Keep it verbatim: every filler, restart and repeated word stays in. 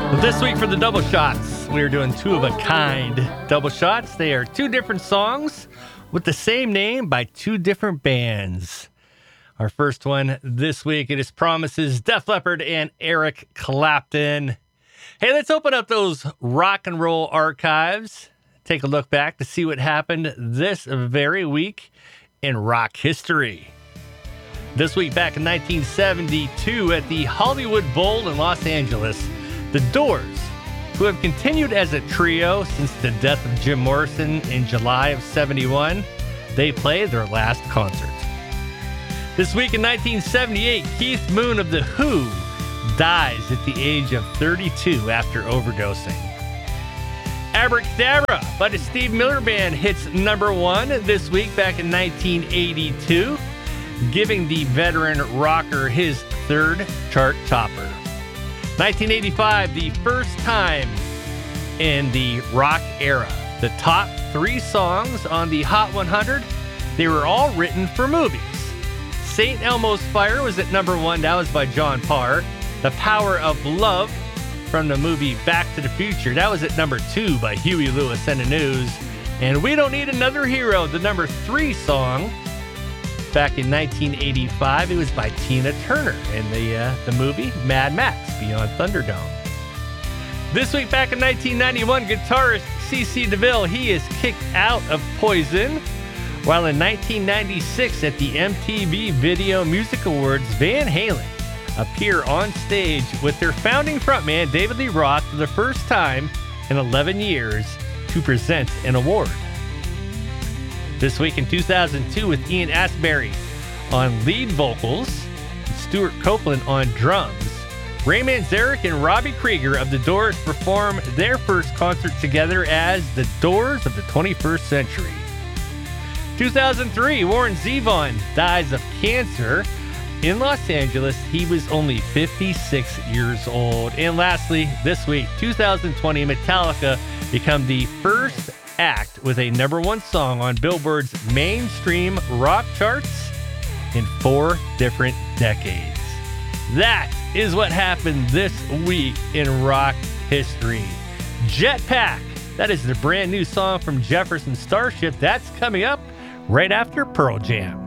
This week for the double shots, we are doing two of a kind double shots. They are two different songs with the same name by two different bands. Our first one this week, it is Promises, Def Leppard and Eric Clapton. Hey, let's open up those rock and roll archives. Take a look back to see what happened this very week in rock history. This week back in nineteen seventy-two at the Hollywood Bowl in Los Angeles, The Doors, who have continued as a trio since the death of Jim Morrison in July of seventy-one, they played their last concert. This week in nineteen seventy-eight, Keith Moon of The Who dies at the age of thirty-two after overdosing. Abracadabra by the Steve Miller Band hits number one this week back in nineteen eighty-two, giving the veteran rocker his third chart topper. nineteen eighty-five, the first time in the rock era. The top three songs on the Hot one hundred, they were all written for movies. Saint Elmo's Fire was at number one. That was by John Parr. The Power of Love from the movie Back to the Future. That was at number two by Huey Lewis and the News. And We Don't Need Another Hero, the number three song. Back in nineteen eighty-five, it was by Tina Turner in the uh, the movie Mad Max Beyond Thunderdome. This week back in nineteen ninety-one, guitarist C C DeVille, he is kicked out of Poison. While in nineteen ninety-six at the M T V Video Music Awards, Van Halen appear on stage with their founding frontman David Lee Roth for the first time in eleven years to present an award. This week in two thousand two with Ian Astbury on lead vocals, Stuart Copeland on drums, Ray Manzarek and Robbie Krieger of The Doors perform their first concert together as The Doors of the twenty-first Century. two thousand three, Warren Zevon dies of cancer in Los Angeles. He was only fifty-six years old. And lastly, this week, two thousand twenty, Metallica become the first act with a number one song on Billboard's mainstream rock charts in four different decades. That is what happened this week in rock history. Jetpack, that is the brand new song from Jefferson Starship. That's coming up right after Pearl Jam.